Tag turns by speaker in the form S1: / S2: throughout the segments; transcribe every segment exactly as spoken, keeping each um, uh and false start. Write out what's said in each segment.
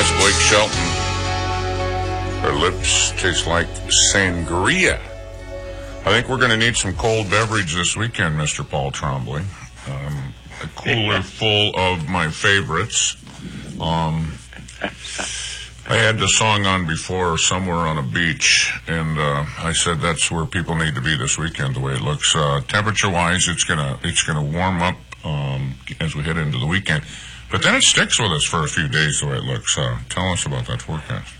S1: That's Blake Shelton. Her lips taste like sangria. I think we're going to need some cold beverage this weekend, Mister Paul Trombley. Um, a cooler full of my favorites. Um, I had the song on before, Somewhere on a Beach, and uh, I said that's where people need to be this weekend, the way it looks. Uh, temperature-wise, it's gonna it's gonna warm up um, as we head into the weekend. But then it sticks with us for a few days, the way it looks. Uh, tell us about that forecast.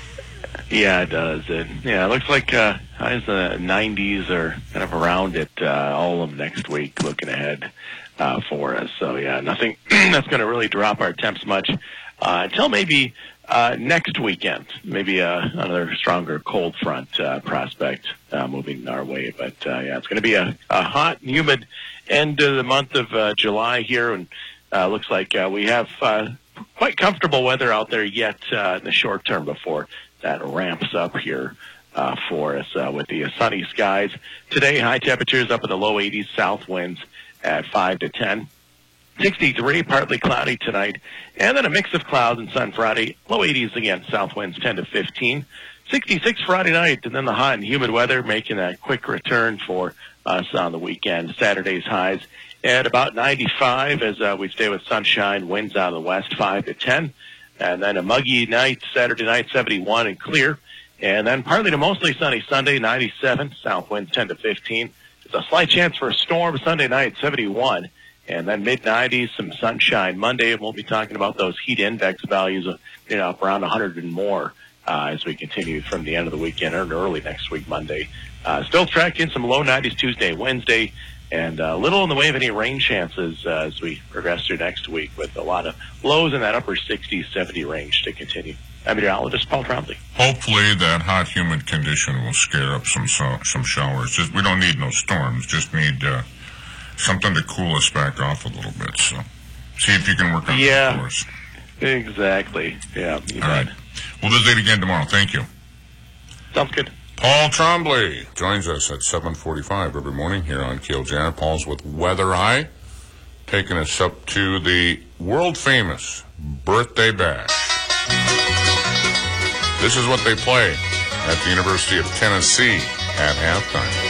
S2: Yeah, it does. It, yeah, it looks like uh, highs in the nineties are kind of around it uh, all of next week, looking ahead uh, for us. So, yeah, nothing that's going to really drop our temps much uh, until maybe uh, next weekend. Maybe uh, another stronger cold front uh, prospect uh, moving our way. But, uh, yeah, it's going to be a, a hot and humid end of the month of uh, July here, and uh, looks like uh, we have uh, quite comfortable weather out there yet uh, in the short term before that ramps up here uh, for us uh, with the sunny skies. Today, high temperatures up in the low eighties, south winds at five to ten. sixty-three, partly cloudy tonight, and then a mix of clouds and sun Friday. Low eighties again, south winds ten to fifteen. sixty-six Friday night, and then the hot and humid weather making a quick return for us on the weekend. Saturday's highs at about ninety-five as uh, we stay with sunshine, winds out of the west five to ten. And then a muggy night, Saturday night, seventy-one and clear. And then partly to mostly sunny Sunday, ninety-seven, south winds ten to fifteen. There's a slight chance for a storm Sunday night, seventy-one. And then mid-nineties, some sunshine Monday. And we'll be talking about those heat index values of, you know, around one hundred and more uh, as we continue from the end of the weekend or early next week, Monday. Uh, still tracking some low nineties Tuesday, Wednesday. And a uh, little in the way of any rain chances uh, as we progress through next week with a lot of lows in that upper sixty, seventy range to continue. I'm meteorologist Paul Trombley.
S1: Hopefully that hot, humid condition will scare up some so, some showers. Just, we don't need no storms. Just need uh, something to cool us back off a little bit. So see if you can work on
S2: yeah,
S1: that for us.
S2: Exactly. Yeah.
S1: All right. We'll visit again tomorrow. Thank you.
S2: Sounds good.
S1: Paul Trombley joins us at seven forty-five every morning here on K L J R. Paul's with Weather Eye, taking us up to the world-famous Birthday Bash. This is what they play at the University of Tennessee at halftime.